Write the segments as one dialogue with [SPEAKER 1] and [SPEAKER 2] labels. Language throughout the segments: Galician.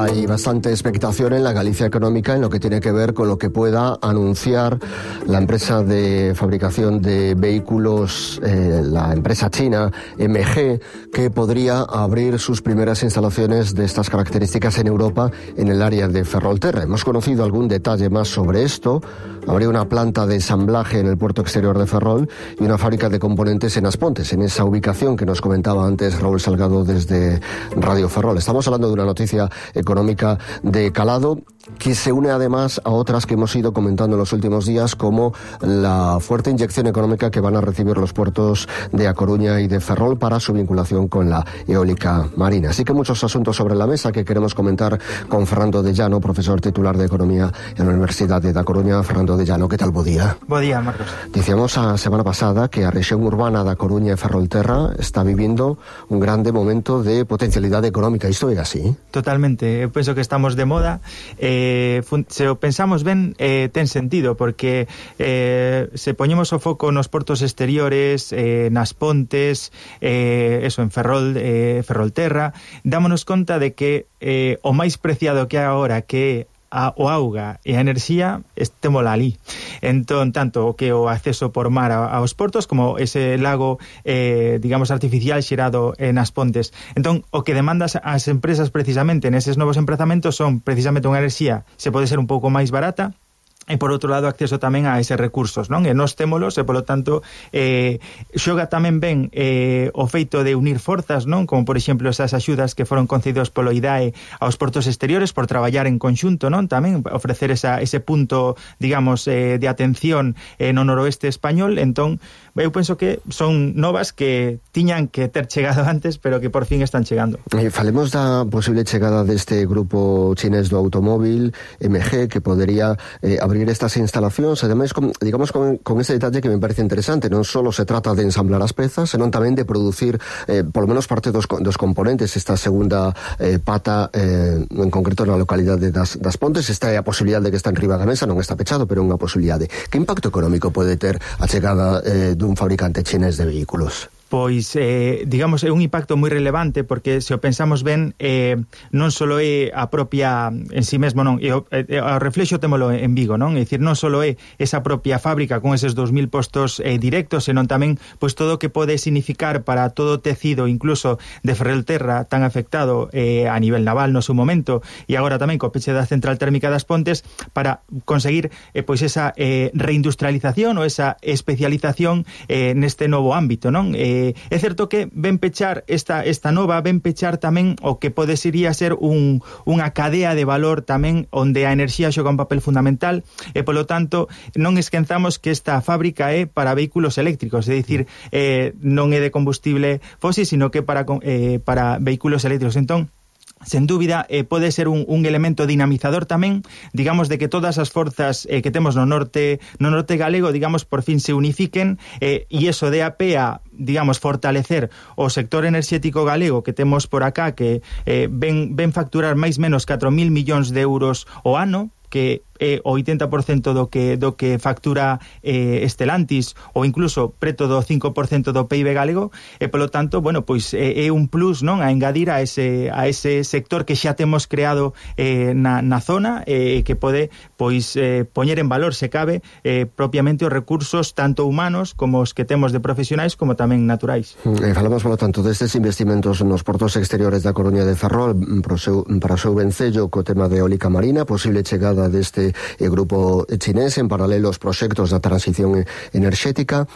[SPEAKER 1] Hay bastante expectación en la Galicia económica en lo que tiene que ver con lo que pueda anunciar la empresa de fabricación de vehículos, la empresa china MG, que podría abrir sus primeras instalaciones de estas características en Europa, en el área de Ferrolterra. Hemos conocido algún detalle más sobre esto. Habría una planta de ensamblaje en el puerto exterior de Ferrol y una fábrica de componentes en As Pontes, en esa ubicación que nos comentaba antes Raúl Salgado desde Radio Ferrol. Estamos hablando de una noticia económica de calado que se une además a otras que hemos ido comentando en los últimos días, como la fuerte inyección económica que van a recibir los puertos de A Coruña y de Ferrol para su vinculación con la eólica marina. Así que muchos asuntos sobre la mesa que queremos comentar con Fernando de Llano, profesor titular de Economía en la Universidad de A Coruña. Fernando de Llano, que tal? Bo día.
[SPEAKER 2] Bo día, Marcos.
[SPEAKER 1] Dicíamos a semana pasada que a rexión urbana da Coruña e Ferrolterra está vivindo un grande momento de potencialidade económica. Isto é así?
[SPEAKER 2] Totalmente. Eu penso que estamos de moda. Se o pensamos ben, ten sentido, porque se poñemos o foco nos portos exteriores, nas Pontes, eso, en Ferrolterra, dámonos conta de que o máis preciado que hai agora, que o auga e a enerxía, estémola ali. Entón, tanto o que o acceso por mar aos portos, como ese lago, digamos, artificial xerado nas Pontes. Entón, o que demandas as empresas precisamente neses novos emprazamentos son precisamente unha enerxía, se pode ser un pouco máis barata, e por outro lado acceso tamén a eses recursos, non? E nós témolos, e polo tanto xoga tamén ben o feito de unir forzas, non? Como por exemplo esas axudas que foron concedidos polo IDAE aos portos exteriores por traballar en conxunto, non? Tamén ofrecer ese punto, digamos, de atención no noroeste español. Entón, eu penso que son novas que tiñan que ter chegado antes, pero que por fin están chegando.
[SPEAKER 1] Falemos da posible chegada deste grupo chinés do automóvil MG, que podería abrir estas instalacións, ademais, digamos, con ese detalle que me parece interesante. Non só se trata de ensamblar as pezas, senón tamén de producir polo menos parte dos componentes. Esta segunda pata, en concreto na localidade das Pontes, esta é a posibilidade de que está en riba da mesa, non está pechado, pero é unha posibilidade. Que impacto económico pode ter a chegada dun fabricante chinés de vehículos?
[SPEAKER 2] Pois, digamos, é un impacto moi relevante, porque se o pensamos ben, non só é a propia en si mesmo, non, e o reflexo témolo en Vigo, non? É dicir, non só é esa propia fábrica con eses 2000 postos directos, senón tamén pois todo o que pode significar para todo o tecido, incluso de Ferrolterra, tan afectado a nivel naval no seu momento, e agora tamén co peche da central térmica das Pontes, para conseguir pois esa reindustrialización ou esa especialización neste novo ámbito, non? É certo que ven pechar esta nova, ven pechar tamén o que pode sería ser unha cadea de valor tamén onde a enerxía xoga un papel fundamental, e polo tanto non esquenzamos que esta fábrica é para vehículos eléctricos, é dicir, non é de combustible fósil, sino que para vehículos eléctricos. Entón, sen dúbida, pode ser un elemento dinamizador tamén, digamos, de que todas as forzas que temos no norte galego, digamos, por fin se unifiquen, e iso de a pé a, digamos, fortalecer o sector enerxético galego que temos por acá, que ven facturar máis menos 4.000 millóns de euros ao ano, que é o 80% do que factura Stellantis, ou incluso preto do 5% do PIB galego, e polo tanto, bueno, pois é un plus, non, a engadir a ese sector que xa temos creado na zona, que pode pois poñer en valor, se cabe, propiamente os recursos tanto humanos como os que temos de profesionais como tamén naturais.
[SPEAKER 1] Falamos, polo tanto, destes investimentos nos portos exteriores da Coruña de Ferrol para o seu vencello co tema de eólica marina, posible chegada deste grupo chinés, en paralelo aos proxectos da transición enerxética.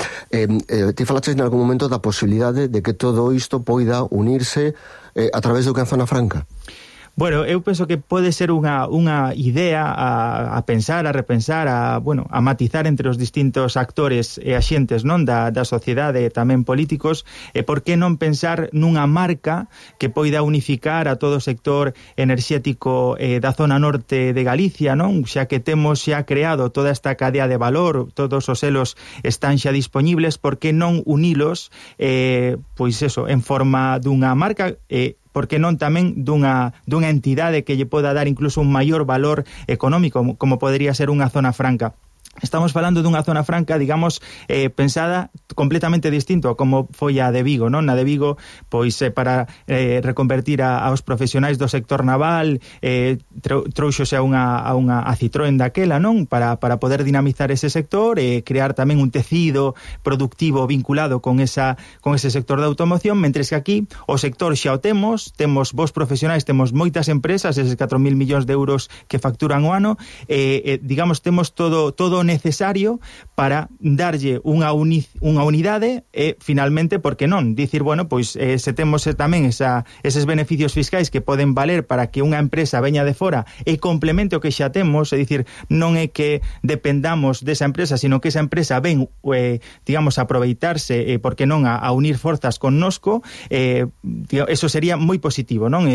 [SPEAKER 1] Ti falaches en algún momento da posibilidade de que todo isto poida unirse a través do Zona Franca.
[SPEAKER 2] Bueno, eu penso que pode ser unha idea a pensar, a repensar, a matizar entre os distintos actores e axentes, non, da sociedade e tamén políticos, e por que non pensar nunha marca que poida unificar a todo o sector enerxético da zona norte de Galicia, non? Xa que temos xa creado toda esta cadea de valor, todos os elos están xa disponibles, por que non unilos, pois eso, en forma dunha marca, porque non tamén dunha entidade que lle poda dar incluso un maior valor económico, como podería ser unha zona franca. Estamos falando dunha zona franca, digamos, pensada completamente distinto a como foi a de Vigo, non? Na de Vigo, pois, para reconvertir aos profesionais do sector naval, trouxose a Citroën daquela, non? Para poder dinamizar ese sector e crear tamén un tecido productivo vinculado con ese sector da automoción, mentres que aquí o sector xa o temos bons profesionais, temos moitas empresas, eses 4.000 millóns de euros que facturan o ano, digamos, temos todo necesario para darlle unha unidade e, finalmente, por que non? Dicir, bueno, pois se temos tamén eses beneficios fiscais que poden valer para que unha empresa veña de fora e complemente o que xa temos, é dicir, non é que dependamos desa empresa, sino que esa empresa ven, digamos, a aproveitarse, por que non, a unir forzas connosco, eso sería moi positivo, non?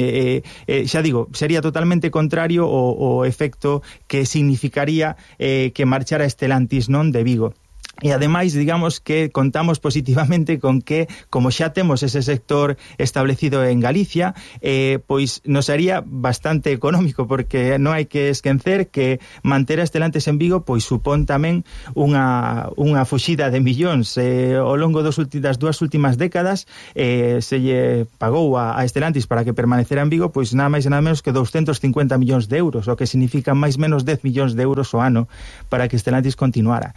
[SPEAKER 2] Xa digo, sería totalmente contrario o efecto que significaría que marchara Stellantis, non, de Vigo. E ademais, digamos que contamos positivamente con que, como xa temos ese sector establecido en Galicia, pois nos sería bastante económico, porque non hai que esquecer que manter a Stellantis en Vigo pois supón tamén unha fuxida de millóns. Ao longo das dúas últimas décadas se lle pagou a Stellantis para que permanecera en Vigo pois nada máis e nada menos que 250 millóns de euros, o que significa máis menos 10 millóns de euros ao ano para que Stellantis continuara.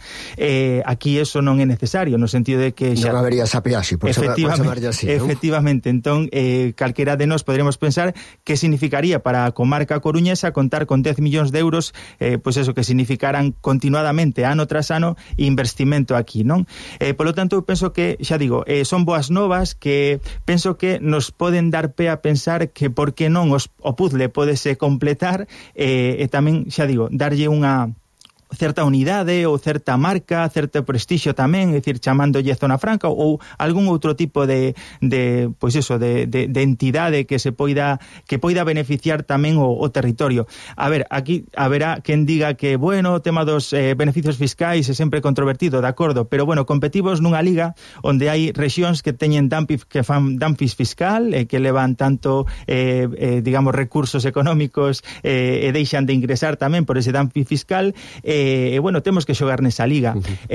[SPEAKER 2] Aquí eso non é necesario, no sentido de que
[SPEAKER 1] non habería esa peaxe, por chamarlle así, non?
[SPEAKER 2] Efectivamente, entón calquera de nós poderíamos pensar que significaría para a comarca coruñesa contar con 10 millóns de euros, pois eso, que significaran continuadamente, ano tras ano, investimento aquí, non? Polo tanto, eu penso que, xa digo, son boas novas que penso que nos poden dar pé a pensar que por que non o puzzle pódese completar e tamén, xa digo, darlle unha certa unidade ou certa marca, certo prestixio tamén, é dicir, chamándolle Zona Franca ou algún outro tipo de pois eso, de entidade que poida beneficiar tamén o territorio. A ver, aquí haberá quen diga que, bueno, o tema dos beneficios fiscais é sempre controvertido, de acordo, pero, bueno, competimos nunha liga onde hai rexións que teñen que fan dumping fiscal, que levan tanto, digamos, recursos económicos e deixan de ingresar tamén por ese dumping fiscal, bueno, temos que xogar nesa liga.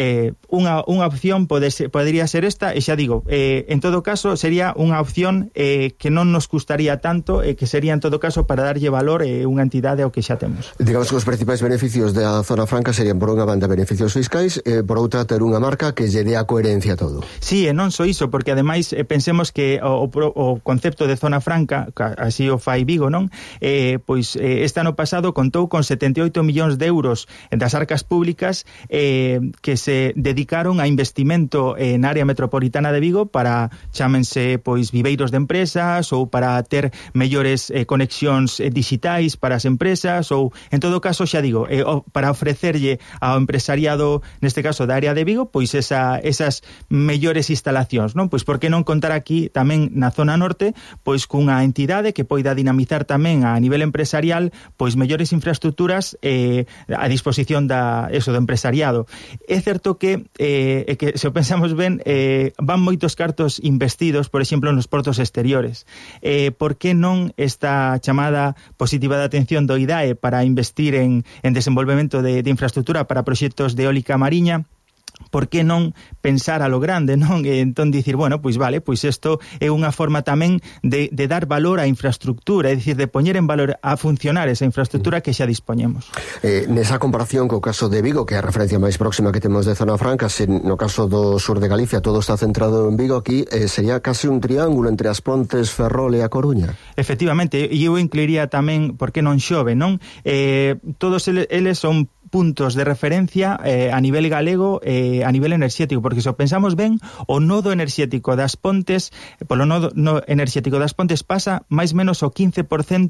[SPEAKER 2] Unha opción podería ser esta, e xa digo, en todo caso sería unha opción que non nos custaría tanto, que sería en todo caso para darlle valor unha entidade ao que xa temos.
[SPEAKER 1] Digamos que os principais beneficios da Zona Franca serían, por unha banda, beneficios fiscais, por outra, ter unha marca que lle dé a coherencia a todo.
[SPEAKER 2] Sí, e non só iso, porque ademais pensemos que o concepto de Zona Franca, así o fai Vigo, non? Pois este ano pasado contou con 78 millóns de euros das arcas públicas que se dedicaron a investimento en área metropolitana de Vigo para, chámense, pois, viveiros de empresas ou para ter mellores conexións digitais para as empresas ou, en todo caso, xa digo, para ofrecerlle ao empresariado, neste caso da área de Vigo, pois esas mellores instalacións, non? Pois por que non contar aquí tamén na zona norte, pois cunha entidade que poida dinamizar tamén a nivel empresarial, pois mellores infraestructuras a disposición do empresariado. É certo que se o pensamos ben, van moitos cartos investidos, por exemplo, nos portos exteriores. Por que non esta chamada positiva de atención do IDAE para investir en desenvolvemento de infraestructura para proxectos de eólica mariña? Por que non pensar a lo grande, non? E entón dicir, bueno, pois vale, pois isto é unha forma tamén de dar valor á infraestructura, é dicir, de poñer en valor a funcionar esa infraestructura que xa dispoñemos.
[SPEAKER 1] Nesa comparación co caso de Vigo, que é a referencia máis próxima que temos de Zona Franca, se no caso do sur de Galicia todo está centrado en Vigo, aquí sería case un triángulo entre as Pontes, Ferrol e a Coruña.
[SPEAKER 2] Efectivamente, e eu incluiría tamén, por que non Xove, non? Todos eles son puntos de referencia a nivel galego, a nivel enerxético, porque se o pensamos ben, o nodo enerxético das Pontes, polo nodo enerxético das Pontes pasa máis menos o 15%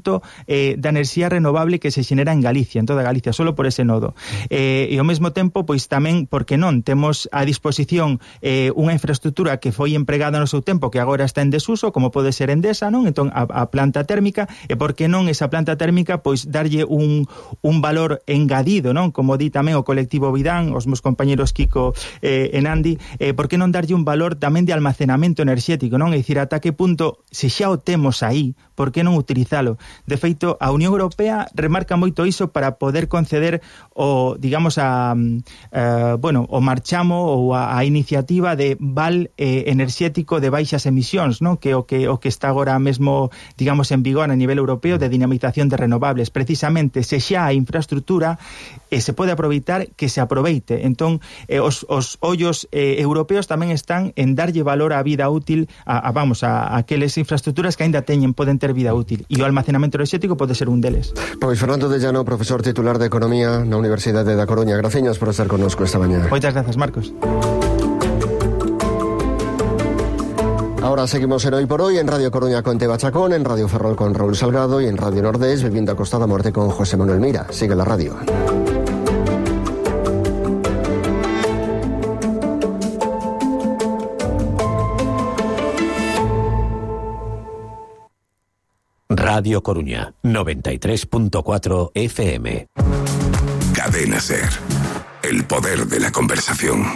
[SPEAKER 2] da enerxía renovable que se xenera en Galicia, en toda Galicia, solo por ese nodo. E ao mesmo tempo, pois tamén, porque non, temos a disposición unha infraestructura que foi empregada no seu tempo, que agora está en desuso, como pode ser Endesa, non? Entón, a planta térmica, e porque non esa planta térmica, pois darlle un valor engadido, non? como di tamén o colectivo Vidán, os meus compañeros Kiko e Nandi, por que non darlle un valor tamén de almacenamento enerxético, non? É dicir, ata que punto, se xa o temos aí, por que non utilizalo? De feito, a Unión Europea remarca moito iso para poder conceder o, digamos, o marchamo ou a iniciativa de val enerxético de baixas emisións, non? Que o que está agora mesmo, digamos, en vigor a nivel europeo de dinamización de renovables. Precisamente, se xa a infraestructura se pode aproveitar, que se aproveite. Entón, os ollos europeos tamén están en darlle valor á vida útil a aqueles infraestructuras que aínda poden ter vida útil, e o almacenamento enerxético pode ser un deles.
[SPEAKER 1] Pois Fernando de Llano, profesor titular de Economía na Universidade da Coruña. Graciñas por estar connosco esta mañá.
[SPEAKER 2] Moitas grazas, Marcos.
[SPEAKER 1] Ahora seguimos en Hoy por Hoy, en Radio Coruña con Teba Chacón, en Radio Ferrol con Raúl Salgado y en Radio Nordés, Viviendo a Costa da Morte con José Manuel Mira. Sigue la radio.
[SPEAKER 3] Radio Coruña, 93.4 FM.
[SPEAKER 4] Cadena SER. El poder de la conversación.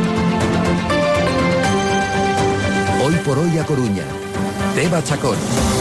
[SPEAKER 5] Hoy por Hoy a Coruña. Teba Chacón.